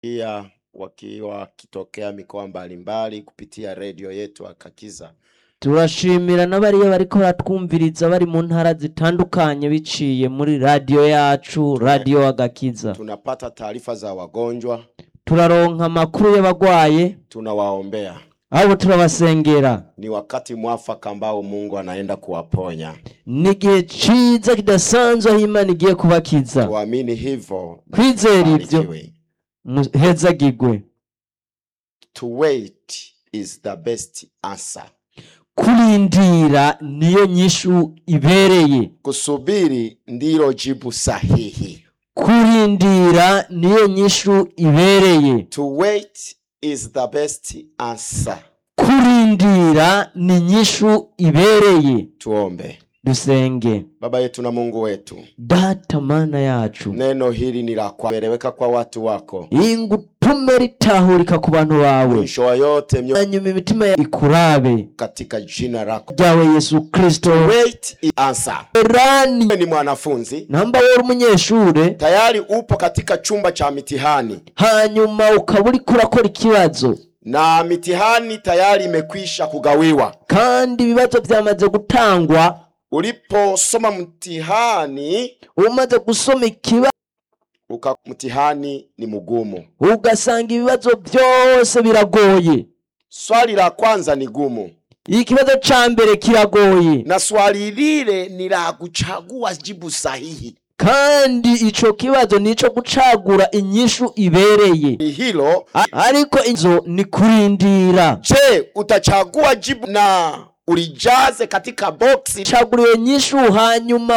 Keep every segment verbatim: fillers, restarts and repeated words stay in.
Pia wakiwa kitokea mikoa mbalimbali kupitia radio yetu Agakiza. Turashimira n'abariye bariko batwumviriza bari mu ntara zitandukanye biciye muri radio yacu, radio Agakiza. Tunapata taarifa za wagonjwa, turaronka makuru y'abagwaye, tunawaombea. abo turabasengera. Ni wakati mwafaka ambao Mungu anaenda kuwaponya. Nigihe ciza kidasanzwe aho Imana igiye kubakiza. Tuamini hivyo. Kwizera ivyo hezagirwe. To wait is the best answer. Kurindira niyo nyishu ibereye. Kusubiri ndilo jibu sahihi. Kurindira niyo nyishu ibereye. To wait is the best answer. Kurindira ni nyishu ibereye. Tuombe. Dusenge. Baba yetu na Mungu wetu, Data mana yacu, neno hili ni la kueleweka kwa watu wako. ingutume ritahurika ku bantu bawe. Mwisho wa yote Nyuma imitima ya ikurabe katika jina lako ryawe Yesu Kristo. Wait is answer. Rani Ni mwanafunzi, namba wewe umunyeshure, tayari upo katika chumba cha mitihani, hanyuma ukaburi kurakora ikibazo, na mitihani tayari imekwisha kugawiwa, kandi ibibazo byamaze gutangwa. Uliposoma mtihani, umaze gusoma ikibazo, uka mtihani ni mugumu, ugasanga ibibazo byose biragoye. Swali la kwanza ni gumu, ikibazo ca mbere kiragoye, na swali lile ni la kuchagua jibu sahihi, kandi ico kibazo nico gucagura inyishu ibereye. Hilo ariko inzo ni kurindira. Je, utachagua jibu na ulijaze katika boxi? Chaguriwe nyishu hanyuma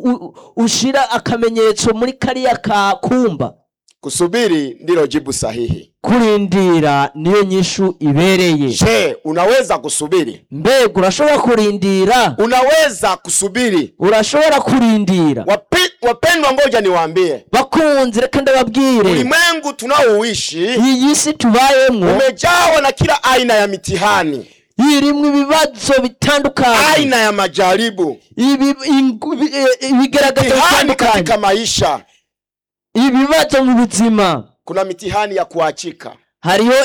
ushira akamenyetso muri kariya kakumba. Kusubiri ndilo jibu sahihi. Kurindira niyo nyishu ibereye. Je, unaweza kusubiri? Mbega urashobora kurindira? Unaweza kusubiri? Urashobora kurindira? Wapi, wapendwa, ngoja niwaambie. Bakunzi, reka ndababwire. Ulimwengu tunaoishi, iyi si tubayemwo, umejawa na kila aina ya mitihani, irimwe ibibazo bitandukanye, aina ya majaribu, ibi ibigaragaza bitandukanye katika maisha. Ibibazo mu buzima. Kuna mitihani ya kuachika, hariho